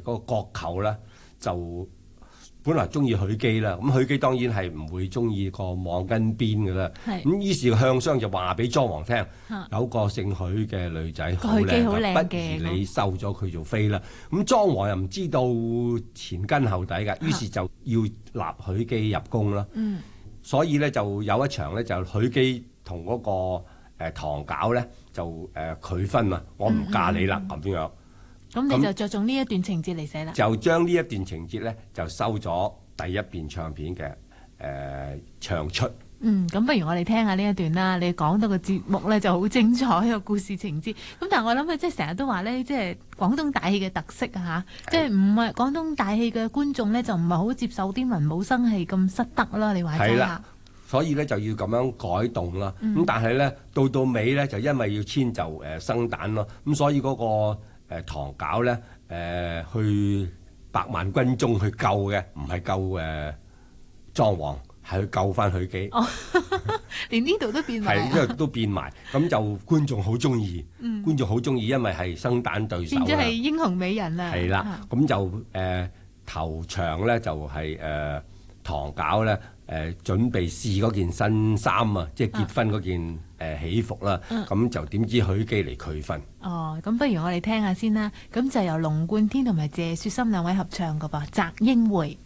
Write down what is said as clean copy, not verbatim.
嗰個國舅咧就本來中意許姬啦，咁許姬當然係唔會中意個網巾邊嘅啦。咁於是向商就話俾莊王聽，有個姓許嘅女仔好靚，不如你收咗佢做妃啦。咁莊王又唔知道前根後底㗎，於是就要立許姬入宮啦。所以咧就有一場咧就許姬同嗰個唐賏咧就拒婚啊，我唔嫁你啦咁樣。 咁你就着重呢一段情節嚟寫啦， 就將呢一段情節咧就收咗第一遍唱片嘅唱出。 咁不如我哋聽下呢一段啦。你講到個節目咧就好精彩個故事情節。咁但係我諗啊，即係成日都話咧，即係廣東大戲嘅特色啊嚇，即係唔係廣東大戲嘅觀眾咧就唔係好接受啲文武生戲咁失德啦。你話齋下，所以咧就要咁樣改動啦。咁但係咧到尾咧就因為要遷就生旦咯，咁所以嗰個唐賏咧去百萬軍中去救嘅，唔係救莊王，係去救翻許姬。 連呢度都變埋， 係因為都變埋，咁就觀眾好中意，觀眾好中意，因為係生旦對手啦， 變咗係英雄美人啦。 係啦，咁就頭場咧就係唐賏咧準備試嗰件新衫啊，即係結婚嗰件喜服啦。咁就點知許姬嚟拒婚。 咁不如我哋聽下先啦。咁就由龍貫天同埋謝雪心兩位合唱㗎噃《擇英會》。